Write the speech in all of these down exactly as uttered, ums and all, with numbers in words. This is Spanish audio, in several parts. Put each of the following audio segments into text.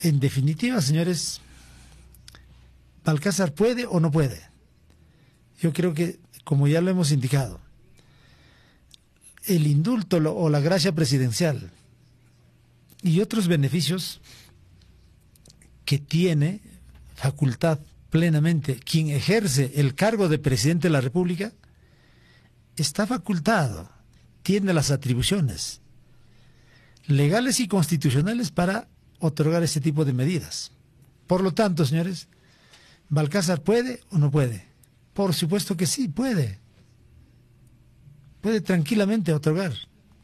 En definitiva, señores, Balcázar puede o no puede. Yo creo que, como ya lo hemos indicado, el indulto o la gracia presidencial y otros beneficios que tiene facultad plenamente quien ejerce el cargo de presidente de la República, está facultado, tiene las atribuciones legales y constitucionales para otorgar ese tipo de medidas. Por lo tanto, señores, ¿Balcázar puede o no puede? Por supuesto que sí, puede. Puede tranquilamente otorgar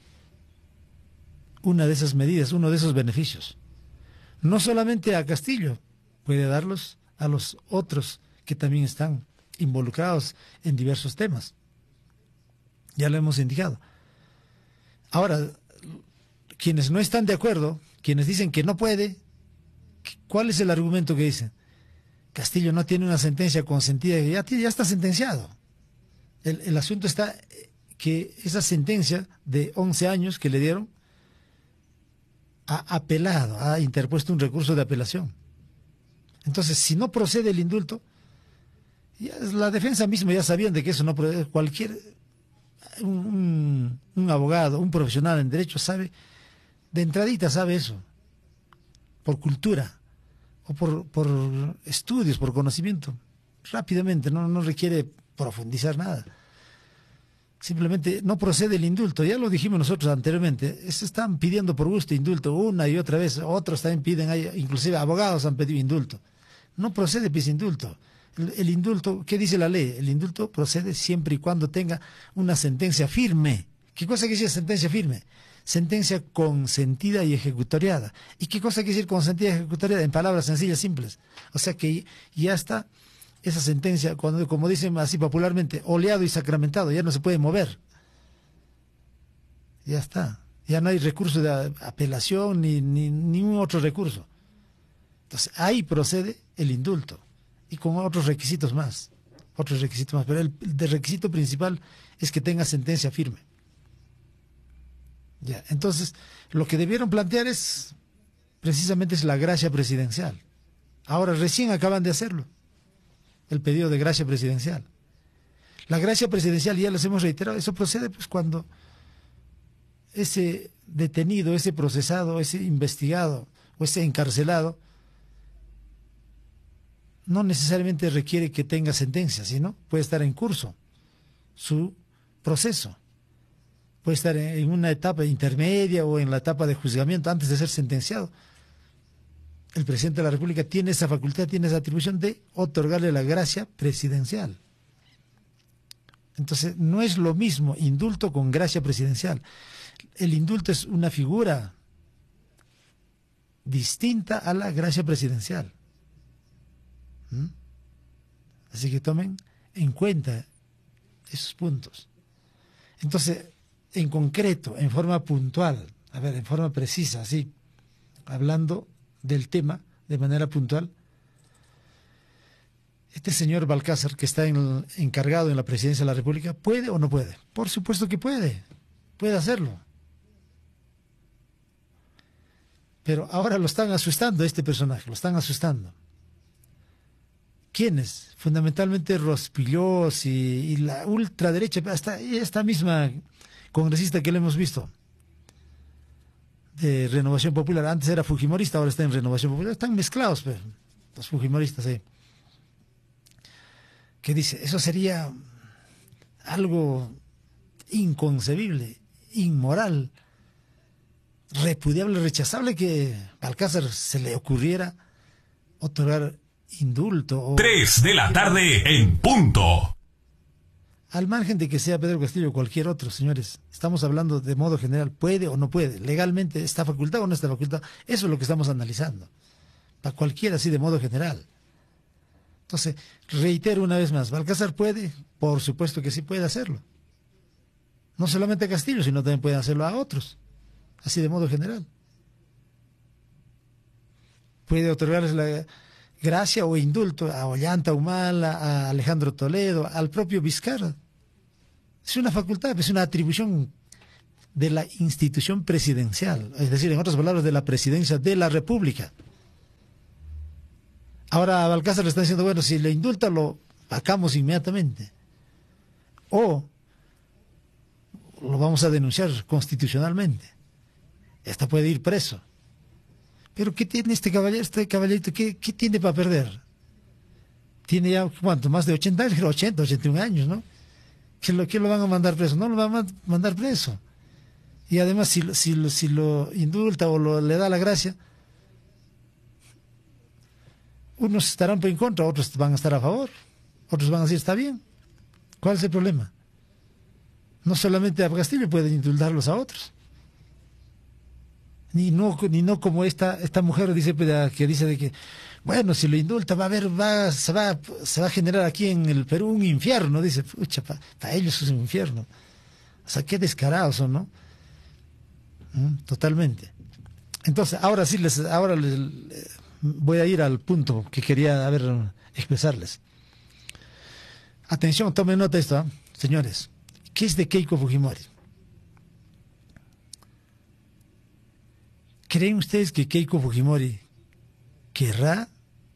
una de esas medidas, uno de esos beneficios. No solamente a Castillo, puede darlos a los otros que también están involucrados en diversos temas. Ya lo hemos indicado. Ahora, quienes no están de acuerdo, quienes dicen que no puede, ¿cuál es el argumento que dicen? Castillo no tiene una sentencia consentida, ya, ya está sentenciado. El, el asunto está que esa sentencia de once años que le dieron, ha apelado, ha interpuesto un recurso de apelación. Entonces, si no procede el indulto, ya la defensa misma ya sabían de que eso no procede. Cualquier, un, un, un abogado, un profesional en derecho sabe, de entradita sabe eso, por cultura, o por, por estudios, por conocimiento, rápidamente, no, no requiere profundizar nada. Simplemente no procede el indulto, ya lo dijimos nosotros anteriormente, se están pidiendo por gusto indulto una y otra vez, otros también piden, hay, inclusive abogados han pedido indulto. No procede pues indulto. El, el indulto, ¿qué dice la ley? El indulto procede siempre y cuando tenga una sentencia firme. ¿Qué cosa quiere decir sentencia firme? Sentencia consentida y ejecutoriada. ¿Y qué cosa quiere decir consentida y ejecutoriada? En palabras sencillas, simples. O sea que ya está esa sentencia, cuando, como dicen así popularmente, oleado y sacramentado, ya no se puede mover. Ya está. Ya no hay recurso de apelación ni, ni ningún otro recurso. Entonces, ahí procede el indulto. Y con otros requisitos más. Otros requisitos más. Pero el, el requisito principal es que tenga sentencia firme. Ya. Entonces, lo que debieron plantear es, precisamente es la gracia presidencial. Ahora, recién acaban de hacerlo. El pedido de gracia presidencial. La gracia presidencial, ya les hemos reiterado, eso procede pues cuando ese detenido, ese procesado, ese investigado o ese encarcelado no necesariamente requiere que tenga sentencia, sino puede estar en curso su proceso. Puede estar en una etapa intermedia o en la etapa de juzgamiento antes de ser sentenciado. El presidente de la República tiene esa facultad, tiene esa atribución de otorgarle la gracia presidencial. Entonces, no es lo mismo indulto con gracia presidencial. El indulto es una figura distinta a la gracia presidencial. ¿Mm? Así que tomen en cuenta esos puntos. Entonces, en concreto, en forma puntual, a ver, en forma precisa, así, hablando del tema de manera puntual, este señor Balcázar, que está en, encargado en la presidencia de la República, ¿puede o no puede? Por supuesto que puede, puede hacerlo. Pero ahora lo están asustando, este personaje, lo están asustando. ¿Quiénes? Fundamentalmente Rospigliosi y, y la ultraderecha, hasta esta misma congresista que lo hemos visto, de Renovación Popular. Antes era fujimorista, ahora está en Renovación Popular. Están mezclados, pues, los fujimoristas ahí. Que dice, eso sería algo inconcebible, inmoral, repudiable, rechazable, que a Balcázar se le ocurriera otorgar indulto. O Tres de la tarde en punto. Al margen de que sea Pedro Castillo o cualquier otro, señores, estamos hablando de modo general, ¿puede o no puede? ¿Legalmente está facultado o no está facultado? Eso es lo que estamos analizando. Para cualquiera, así de modo general. Entonces, reitero una vez más, ¿Balcázar puede? Por supuesto que sí puede hacerlo. No solamente a Castillo, sino también puede hacerlo a otros, así de modo general. Puede otorgarles la gracia o indulto a Ollanta Humala, a Alejandro Toledo, al propio Vizcarra. Es una facultad, es una atribución de la institución presidencial, es decir, en otras palabras, de la presidencia de la República. Ahora a Balcázar le están diciendo, bueno, si le indulta lo sacamos inmediatamente. O lo vamos a denunciar constitucionalmente. Hasta puede ir preso. Pero ¿qué tiene este caballero, este caballerito? ¿Qué, qué tiene para perder? Tiene ya, ¿cuánto? Más de ochenta años, ochenta, ochenta y un años, ¿no? ¿Qué lo, qué lo van a mandar preso? No lo van a mandar preso. Y además, si, si, si lo indulta o lo, le da la gracia, unos estarán en contra, otros van a estar a favor, otros van a decir, está bien. ¿Cuál es el problema? No solamente a Castillo pueden indultarlos a otros. Ni no, ni no como esta, esta mujer dice, que dice de que, bueno, si lo indulta va a haber, va, se, va, se va a generar aquí en el Perú un infierno, dice, pucha, para pa ellos es un infierno. O sea, qué descarados son, ¿no? ¿Mm? Totalmente. Entonces, ahora sí, les, ahora les, voy a ir al punto que quería a ver, expresarles. Atención, tomen nota de esto, ¿eh? Señores. ¿Qué es de Keiko Fujimori? ¿Creen ustedes que Keiko Fujimori querrá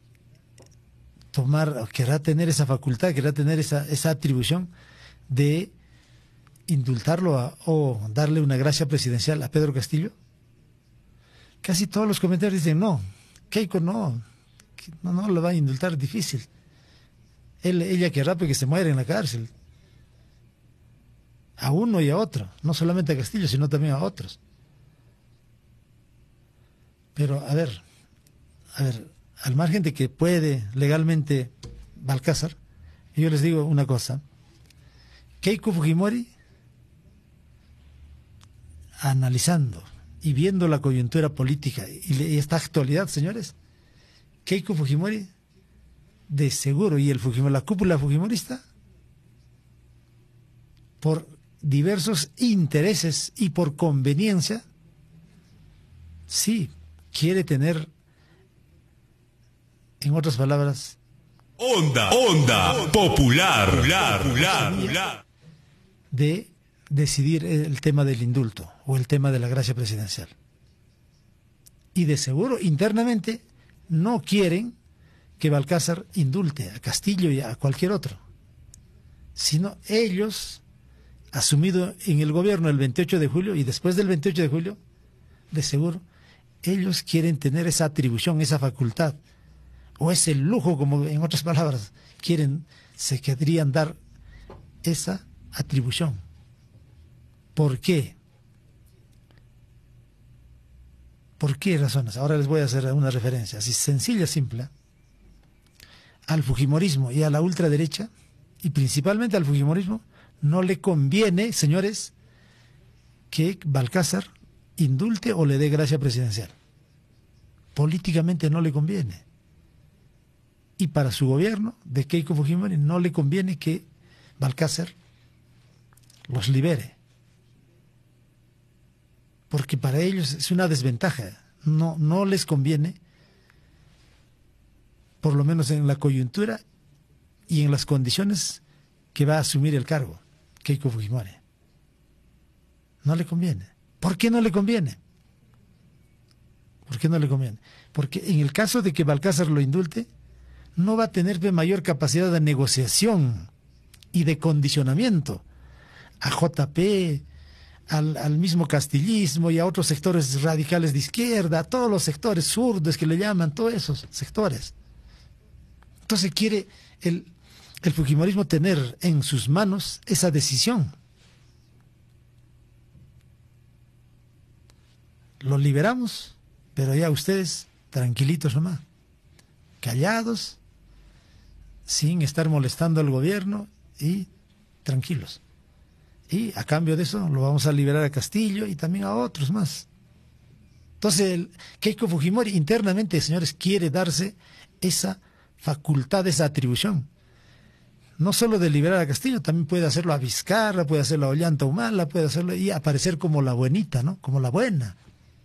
tomar, querrá tener esa facultad, querrá tener esa, esa atribución de indultarlo a, o darle una gracia presidencial a Pedro Castillo? Casi todos los comentarios dicen, no, Keiko no, no, no lo va a indultar, difícil. Él, ella querrá porque se muere en la cárcel. A uno y a otro, no solamente a Castillo, sino también a otros. Pero, a ver, a ver, al margen de que puede legalmente Balcázar, yo les digo una cosa. Keiko Fujimori, analizando y viendo la coyuntura política y esta actualidad, señores, Keiko Fujimori, de seguro, y el Fujimori, la cúpula fujimorista, por diversos intereses y por conveniencia, sí, quiere tener, en otras palabras, onda, onda popular, popular, popular, de decidir el tema del indulto o el tema de la gracia presidencial. Y de seguro, internamente, no quieren que Balcázar indulte a Castillo y a cualquier otro, sino ellos, asumido en el gobierno el veintiocho de julio y después del veintiocho de julio, de seguro, ellos quieren tener esa atribución, esa facultad, o ese lujo, como en otras palabras, quieren, se querrían dar esa atribución. ¿Por qué? ¿Por qué razones? Ahora les voy a hacer una referencia, así sencilla, simple, al fujimorismo y a la ultraderecha, y principalmente al fujimorismo, no le conviene, señores, que Balcázar indulte o le dé gracia presidencial. Políticamente no le conviene. Y para su gobierno de Keiko Fujimori no le conviene que Balcázar los libere. Porque para ellos es una desventaja. No, no les conviene, por lo menos en la coyuntura y en las condiciones que va a asumir el cargo Keiko Fujimori. No le conviene. ¿Por qué no le conviene? ¿Por qué no le conviene? Porque en el caso de que Balcázar lo indulte, no va a tener mayor capacidad de negociación y de condicionamiento a J P, al, al mismo castillismo y a otros sectores radicales de izquierda, a todos los sectores zurdos que le llaman, todos esos sectores. Entonces quiere el, el fujimorismo tener en sus manos esa decisión. Lo liberamos, pero ya ustedes tranquilitos nomás, callados, sin estar molestando al gobierno y tranquilos. Y a cambio de eso lo vamos a liberar a Castillo y también a otros más. Entonces el Keiko Fujimori internamente, señores, quiere darse esa facultad, esa atribución. No solo de liberar a Castillo, también puede hacerlo a Vizcarra, puede hacerlo a Ollanta Humala, puede hacerlo y aparecer como la buenita, ¿no? Como la buena.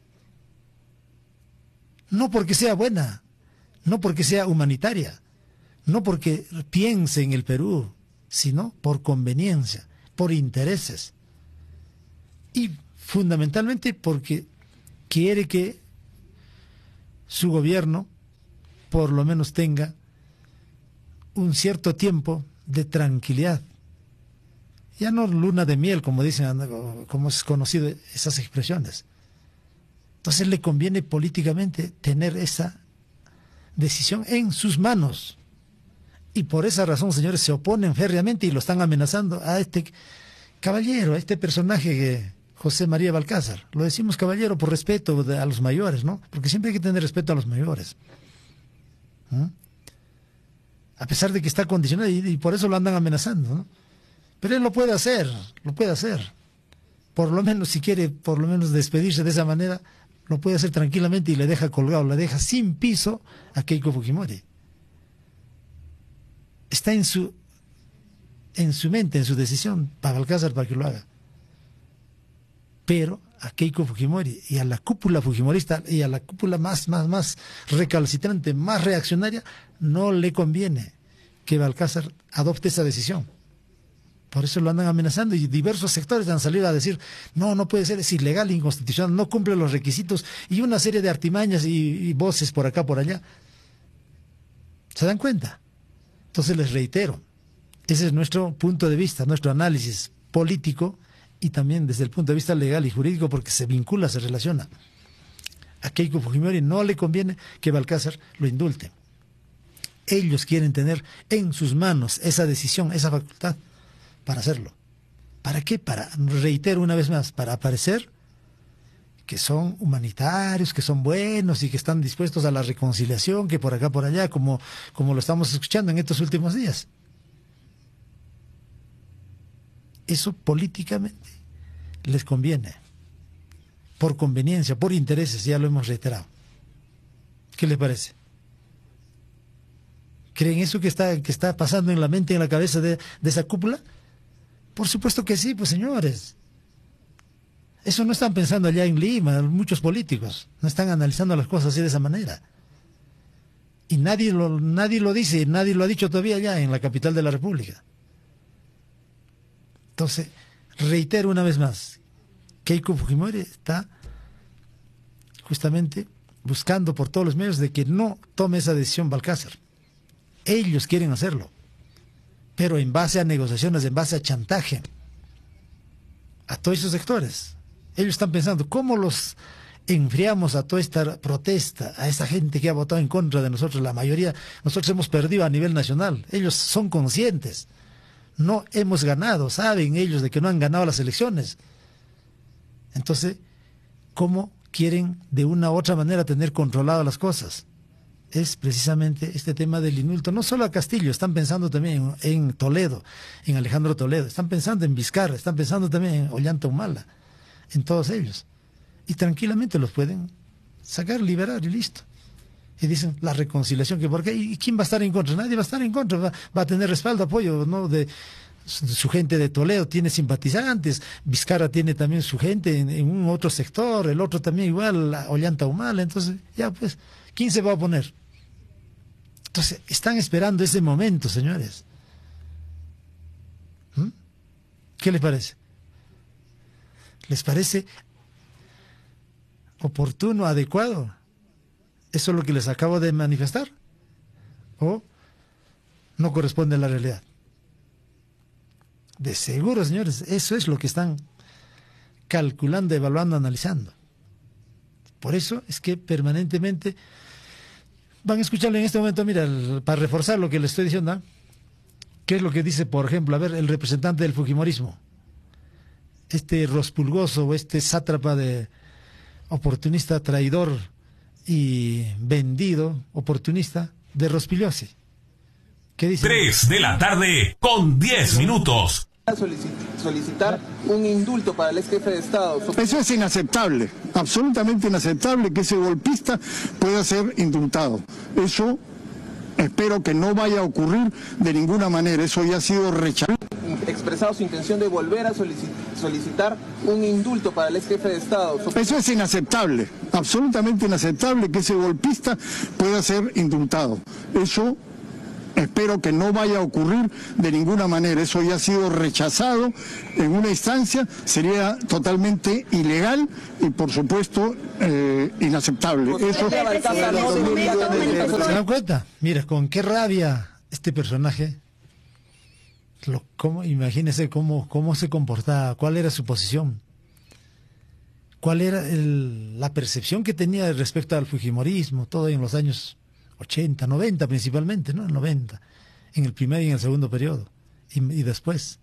No porque sea buena, no porque sea humanitaria, no porque piense en el Perú, sino por conveniencia, por intereses. Y fundamentalmente porque quiere que su gobierno por lo menos tenga un cierto tiempo de tranquilidad. Ya no luna de miel, como dicen, como es conocido esas expresiones. Entonces le conviene políticamente tener esa decisión en sus manos. Y por esa razón, señores, se oponen férreamente y lo están amenazando a este caballero, a este personaje que José María Balcázar. Lo decimos caballero por respeto a los mayores, ¿no? Porque siempre hay que tener respeto a los mayores. ¿Mm? A pesar de que está condicionado y, y por eso lo andan amenazando, ¿no? Pero él lo puede hacer, lo puede hacer. Por lo menos, si quiere, por lo menos despedirse de esa manera, lo puede hacer tranquilamente y le deja colgado, le deja sin piso a Keiko Fujimori. Está en su, en su mente, en su decisión, para Balcázar para que lo haga. Pero a Keiko Fujimori y a la cúpula fujimorista y a la cúpula más, más, más recalcitrante, más reaccionaria, no le conviene que Balcázar adopte esa decisión. Por eso lo andan amenazando y diversos sectores han salido a decir, no, no puede ser, es ilegal, inconstitucional, no cumple los requisitos y una serie de artimañas y, y voces por acá, por allá. ¿Se dan cuenta? Entonces les reitero, ese es nuestro punto de vista, nuestro análisis político y también desde el punto de vista legal y jurídico porque se vincula, se relaciona. A Keiko Fujimori no le conviene que Balcázar lo indulte. Ellos quieren tener en sus manos esa decisión, esa facultad para hacerlo. ¿Para qué? Para, reitero una vez más, para aparecer que son humanitarios, que son buenos y que están dispuestos a la reconciliación, que por acá, por allá, como, como lo estamos escuchando en estos últimos días. Eso políticamente les conviene, por conveniencia, por intereses, ya lo hemos reiterado. ¿Qué les parece? ¿Creen eso que está, que está pasando en la mente y en la cabeza de, de esa cúpula? Por supuesto que sí, pues señores. Eso no están pensando allá en Lima, muchos políticos, no están analizando las cosas así de esa manera. Y nadie lo, nadie lo dice, nadie lo ha dicho todavía allá en la capital de la República. Entonces, reitero una vez más, Keiko Fujimori está justamente buscando por todos los medios de que no tome esa decisión Balcázar. Ellos quieren hacerlo, pero en base a negociaciones, en base a chantaje a todos esos sectores. Ellos están pensando, ¿cómo los enfriamos a toda esta protesta, a esa gente que ha votado en contra de nosotros? La mayoría, nosotros hemos perdido a nivel nacional. Ellos son conscientes. No hemos ganado, saben ellos de que no han ganado las elecciones. Entonces, ¿cómo quieren de una u otra manera tener controladas las cosas? Es precisamente este tema del indulto. No solo a Castillo, están pensando también en, en Toledo, en Alejandro Toledo, están pensando en Vizcarra, están pensando también en Ollanta Humala, en todos ellos. Y tranquilamente los pueden sacar, liberar y listo. Y dicen la reconciliación, que por qué, ¿y quién va a estar en contra? Nadie va a estar en contra, va, va a tener respaldo, apoyo, ¿no? De su, su gente de Toledo tiene simpatizantes, Vizcarra tiene también su gente en, en un otro sector, el otro también igual, la Ollanta Humala, entonces ya pues, ¿quién se va a oponer? Entonces, están esperando ese momento, señores. ¿Mm? ¿Qué les parece? ¿Les parece oportuno, adecuado? ¿Eso es lo que les acabo de manifestar? ¿O no corresponde a la realidad? De seguro, señores, eso es lo que están calculando, evaluando, analizando. Por eso es que permanentemente van a escucharlo en este momento, mira, el, para reforzar lo que les estoy diciendo, ¿eh? ¿Qué es lo que dice, por ejemplo, a ver, el representante del fujimorismo? Este rospulgoso o este sátrapa de oportunista, traidor y vendido, oportunista, de Rospigliosi. ¿Qué dice? Tres de la tarde con diez minutos. Solicitar un indulto para el ex jefe de Estado. Eso es inaceptable, absolutamente inaceptable que ese golpista pueda ser indultado. Eso espero que no vaya a ocurrir de ninguna manera, eso ya ha sido rechazado. Expresado su intención de volver a solicitar un indulto para el ex jefe de Estado. Eso es inaceptable, absolutamente inaceptable que ese golpista pueda ser indultado. Eso espero que no vaya a ocurrir de ninguna manera. Eso ya ha sido rechazado en una instancia, sería totalmente ilegal y por supuesto eh, inaceptable. Eso... dan cuenta? Mira, con qué rabia este personaje, lo, cómo, imagínese cómo, cómo se comportaba, cuál era su posición, cuál era el, la percepción que tenía respecto al fujimorismo, todo en los años ochenta, noventa principalmente, ¿no? noventa, en el primer y en el segundo periodo, y, y después.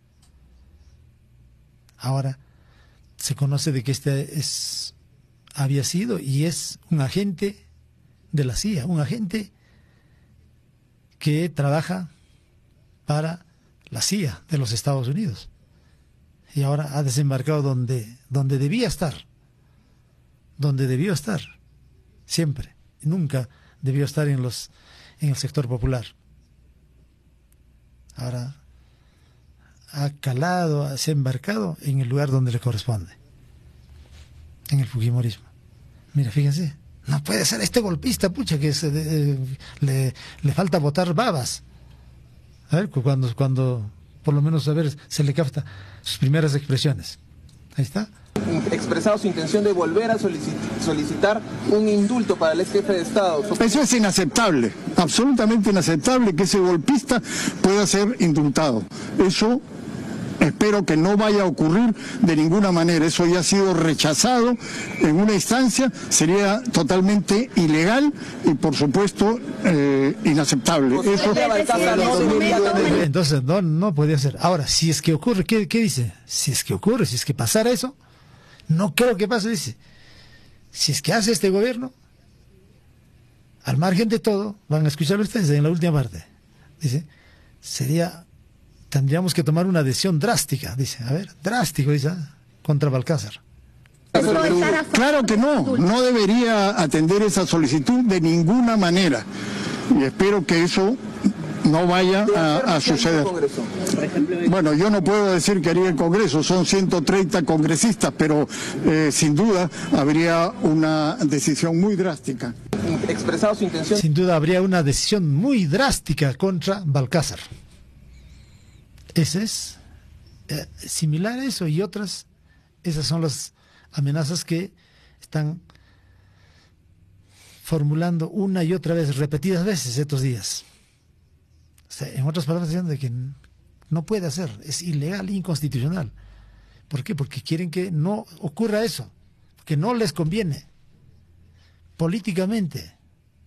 Ahora se conoce de que este es, había sido y es un agente de la C I A, un agente que trabaja para la C I A de los Estados Unidos. Y ahora ha desembarcado donde, donde debía estar, donde debió estar, siempre, nunca debió estar en los en el sector popular. Ahora ha calado, se ha embarcado en el lugar donde le corresponde, en el fujimorismo. Mira, fíjense, no puede ser este golpista, pucha, que se, eh, le, le falta botar babas. A ver, cuando, cuando, por lo menos, a ver, se le capta sus primeras expresiones. Ahí está. Expresado su intención de volver a solicitar un indulto para el ex jefe de Estado. Eso es inaceptable, absolutamente inaceptable que ese golpista pueda ser indultado. Eso espero que no vaya a ocurrir de ninguna manera. Eso ya ha sido rechazado en una instancia, sería totalmente ilegal y por supuesto eh, inaceptable. Eso... Entonces no, no podía ser. Ahora, si es que ocurre, ¿qué, qué dice? Si es que ocurre, si es que pasara eso, no creo que pase, dice. Si es que hace este gobierno, al margen de todo, van a escuchar ustedes en la última parte, dice, sería, tendríamos que tomar una decisión drástica, dice, a ver, drástico, dice, contra Balcázar. Claro que no, no debería atender esa solicitud de ninguna manera. Y espero que eso no vaya a, a suceder. Bueno, yo no puedo decir que haría el Congreso, son ciento treinta congresistas, pero eh, sin duda habría una decisión muy drástica. Expresado su intención. Sin duda habría una decisión muy drástica contra Balcázar. Ese es eh, similar a eso y otras, esas son las amenazas que están formulando una y otra vez, repetidas veces estos días. O sea, en otras palabras, diciendo de que no puede hacer, es ilegal, inconstitucional. ¿Por qué? Porque quieren que no ocurra eso, que no les conviene políticamente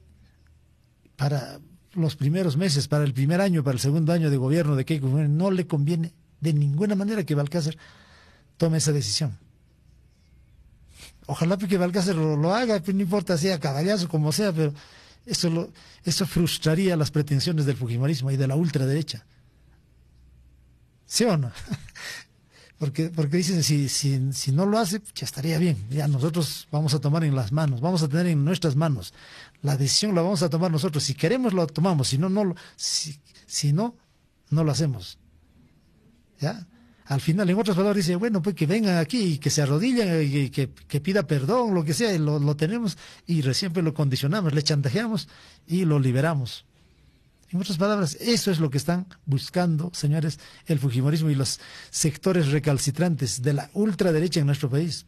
para los primeros meses, para el primer año, para el segundo año de gobierno de Keiko Fujimori, no le conviene de ninguna manera que Balcázar tome esa decisión. Ojalá que Balcázar lo, lo haga, no importa sea caballazo como sea, pero eso, lo, eso frustraría las pretensiones del fujimorismo y de la ultraderecha. ¿Sí o no? Porque, porque dicen, si, si, si no lo hace, ya estaría bien. Ya nosotros vamos a tomar en las manos, vamos a tener en nuestras manos. La decisión la vamos a tomar nosotros. Si queremos, lo tomamos. Si no, no lo, si, si no, no lo hacemos. ¿Ya? Al final, en otras palabras, dice, bueno, pues que vengan aquí y que se arrodillen y que, que pida perdón, lo que sea, y lo, lo tenemos y recién pues lo condicionamos, le chantajeamos y lo liberamos. En otras palabras, eso es lo que están buscando, señores, el fujimorismo y los sectores recalcitrantes de la ultraderecha en nuestro país.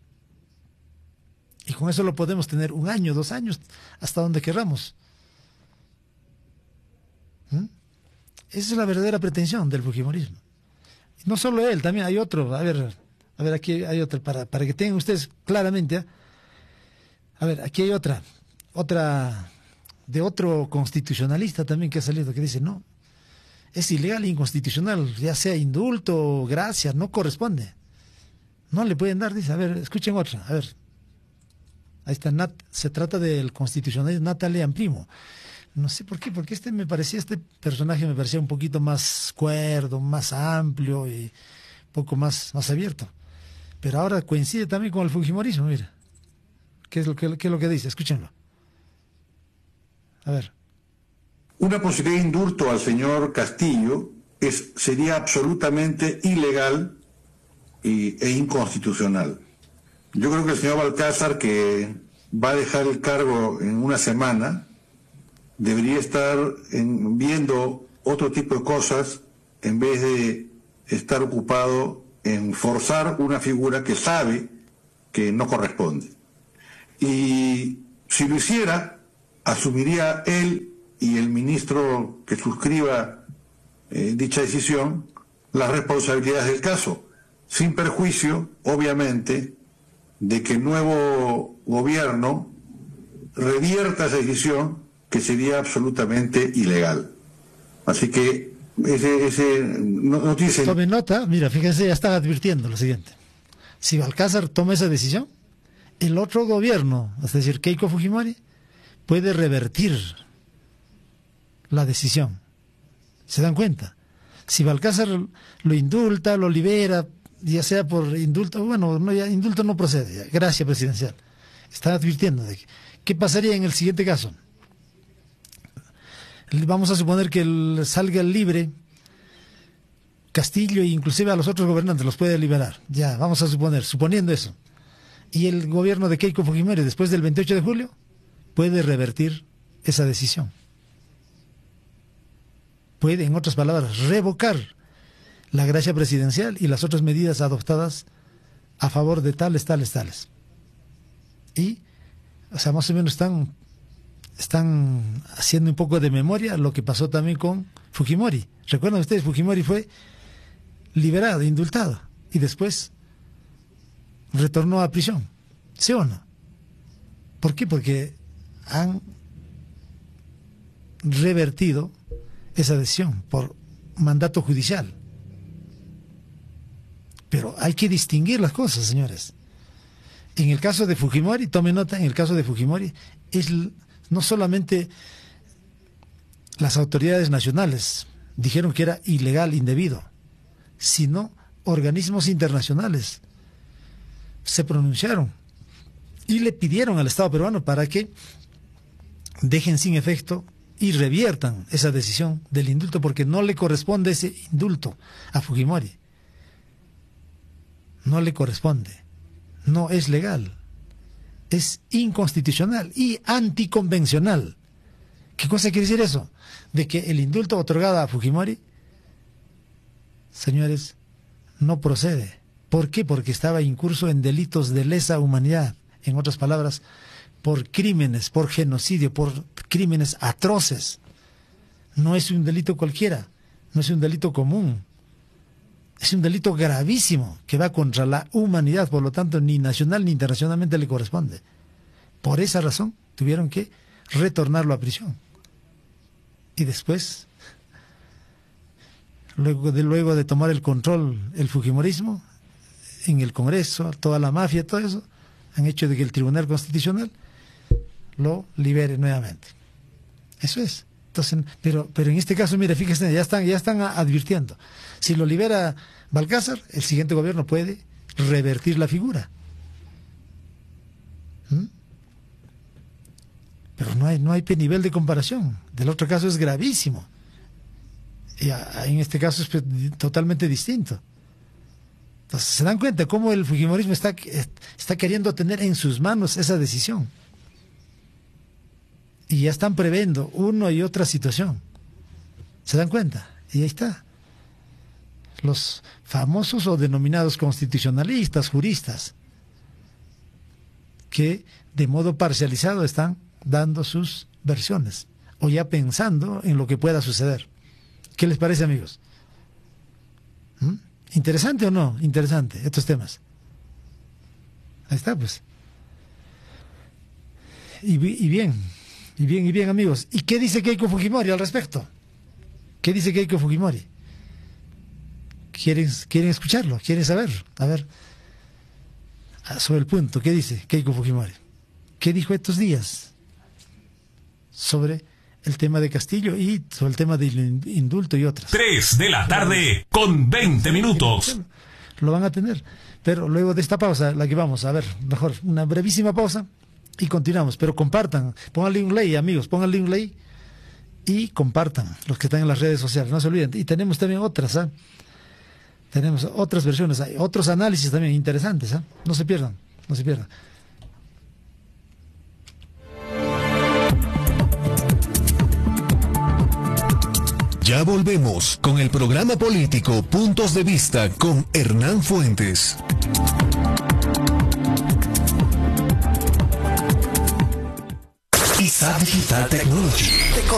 Y con eso lo podemos tener un año, dos años, hasta donde querramos. ¿Mm? Esa es la verdadera pretensión del fujimorismo. No solo él, también hay otro. A ver, a ver, aquí hay otra, para, para que tengan ustedes claramente. ¿eh? A ver, aquí hay otra, otra... de otro constitucionalista también que ha salido, que dice, no, es ilegal e inconstitucional, ya sea indulto o gracia, no corresponde. No le pueden dar, dice, a ver, escuchen otra, a ver. Ahí está, Nat, se trata del constitucionalista Natalia Primo. No sé por qué, porque este me parecía, este personaje me parecía un poquito más cuerdo, más amplio y un poco más, más abierto. Pero ahora coincide también con el fujimorismo, mira. ¿Qué es lo que, qué es lo que dice? Escúchenlo. A ver. Una posibilidad de indulto al señor Castillo es, sería absolutamente ilegal y, e inconstitucional. Yo creo que el señor Balcázar, que va a dejar el cargo en una semana, debería estar en, viendo otro tipo de cosas en vez de estar ocupado en forzar una figura que sabe que no corresponde. Y si lo hiciera, asumiría él y el ministro que suscriba eh, dicha decisión las responsabilidades del caso, sin perjuicio, obviamente, de que el nuevo gobierno revierta esa decisión, que sería absolutamente ilegal. Así que ese, ese no, no tiene sentido. Tome nota, mira, fíjense, ya están advirtiendo lo siguiente. Si Balcázar toma esa decisión, el otro gobierno, es decir, Keiko Fujimori, puede revertir la decisión. ¿Se dan cuenta? Si Balcázar lo indulta, lo libera, ya sea por indulto, bueno, no, ya, indulto no procede, ya, gracia presidencial. Están advirtiendo de que, ¿qué pasaría en el siguiente caso? Vamos a suponer que el, salga libre Castillo e inclusive a los otros gobernantes los puede liberar. Ya, vamos a suponer, suponiendo eso. Y el gobierno de Keiko Fujimori, después del veintiocho de julio, puede revertir esa decisión. Puede, en otras palabras, revocar la gracia presidencial y las otras medidas adoptadas a favor de tales, tales, tales. Y, o sea, más o menos están, están haciendo un poco de memoria lo que pasó también con Fujimori. ¿Recuerdan ustedes? Fujimori fue liberado, indultado, y después retornó a prisión. ¿Sí o no? ¿Por qué? Porque han revertido esa decisión por mandato judicial. Pero hay que distinguir las cosas, señores. En el caso de Fujimori, tome nota, en el caso de Fujimori, es no solamente las autoridades nacionales dijeron que era ilegal, indebido, sino organismos internacionales se pronunciaron y le pidieron al Estado peruano para que dejen sin efecto y reviertan esa decisión del indulto, porque no le corresponde ese indulto a Fujimori. No le corresponde. No es legal. Es inconstitucional y anticonvencional. ¿Qué cosa quiere decir eso? De que el indulto otorgado a Fujimori, señores, no procede. ¿Por qué? Porque estaba incurso en delitos de lesa humanidad. En otras palabras, por crímenes, por genocidio, por crímenes atroces. No es un delito cualquiera, no es un delito común. Es un delito gravísimo que va contra la humanidad, por lo tanto ni nacional ni internacionalmente le corresponde. Por esa razón tuvieron que retornarlo a prisión. Y después, luego de, luego de tomar el control el fujimorismo, en el Congreso, toda la mafia, todo eso, han hecho de que el Tribunal Constitucional lo libere nuevamente. Eso es. Entonces, pero, pero en este caso, mire, fíjense, ya están, ya están advirtiendo. Si lo libera Balcázar, el siguiente gobierno puede revertir la figura. ¿Mm? Pero no hay, no hay nivel de comparación. Del otro caso es gravísimo. Y a, en este caso es totalmente distinto. Entonces, ¿se dan cuenta cómo el fujimorismo está, está queriendo tener en sus manos esa decisión? Y ya están previendo una y otra situación. ¿Se dan cuenta? Y ahí está. Los famosos o denominados constitucionalistas, juristas, que de modo parcializado están dando sus versiones, o ya pensando en lo que pueda suceder. ¿Qué les parece, amigos? ¿Mm? ¿Interesante o no? Interesante, estos temas. Ahí está, pues. Y, y bien, y bien, y bien, amigos. ¿Y qué dice Keiko Fujimori al respecto? ¿Qué dice Keiko Fujimori? ¿Quieren, quieren escucharlo? ¿Quieren saber? A ver, sobre el punto, ¿qué dice Keiko Fujimori? ¿Qué dijo estos días sobre el tema de Castillo y sobre el tema del indulto y otras? Tres de la tarde con veinte minutos. Lo van a tener, pero luego de esta pausa, la que vamos a ver, mejor una brevísima pausa y continuamos. Pero compartan, pónganle un like, amigos, pónganle un like y compartan los que están en las redes sociales, no se olviden. Y tenemos también otras, ¿eh? Tenemos otras versiones, hay otros análisis también interesantes, ¿eh? No se pierdan, no se pierdan. Ya volvemos con el programa político Puntos de Vista con Hernán Fuentes. Y S A P Digital Technology.